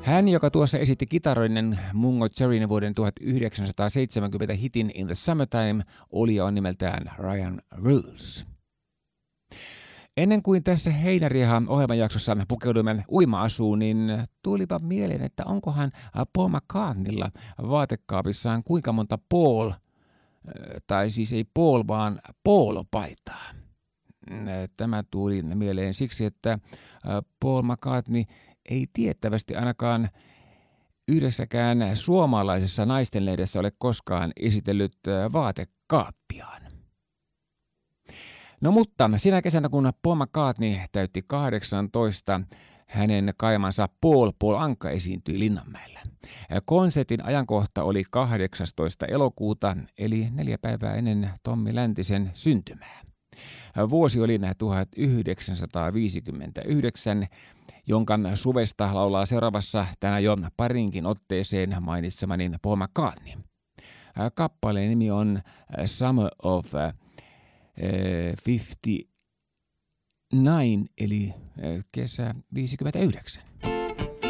Hän, joka tuossa esitti kitaroinen Mungo Jerryn vuoden 1970 hitin In the Summertime, oli ja on nimeltään Ryan Rules. Ennen kuin tässä Heinäriahan ohjelmanjaksossa pukeudumme uima-asuun, niin tulipa mieleen, että onkohan Paul McCartneylla vaatekaapissaan kuinka monta Paul, tai siis ei Paul, vaan Paul-paitaa. Tämä tuli mieleen siksi, että Paul McCartney ei tiettävästi ainakaan yhdessäkään suomalaisessa naistenlehdessä ole koskaan esitellyt vaatekaappiaan. No mutta sinä kesänä, kun Paul McCartney täytti 18, hänen kaimansa Paul Anka esiintyi Linnanmäellä. Konsertin ajankohta oli 18. elokuuta, eli 4 päivää ennen Tommi Läntisen syntymää. Vuosi oli 1959, jonka suvesta laulaa seuraavassa tänään jo parinkin otteeseen mainitsemani Paul McCartney. Kappaleen nimi on Summer of 59, eli kesä 59.